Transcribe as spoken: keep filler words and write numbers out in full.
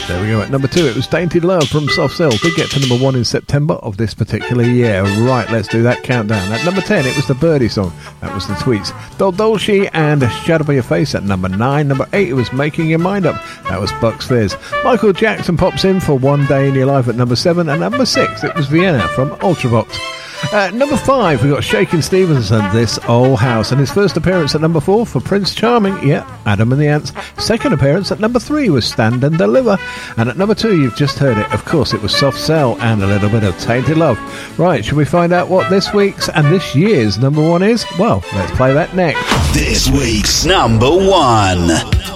There we go. At number two, it was Tainted Love from Soft Cell. Did get to number one in September of this particular year. Right, let's do that countdown. At number ten, it was the Birdie song. That was the Tweets. Dol Dolce and Shadow by Your Face at number nine. Number eight, it was Making Your Mind Up. That was Bucks Fizz. Michael Jackson pops in for One Day in Your Life at number seven. And number six, it was Vienna from Ultravox. At number five, we got Shakin' Stevens and This Old House, and his first appearance at number four for Prince Charming, yeah, Adam and the Ants. Second appearance at number three was Stand and Deliver, and at number two, you've just heard it, of course, it was Soft Cell and a little bit of Tainted Love. Right, should we find out what this week's and this year's number one is? Well, let's play that next. This week's number one.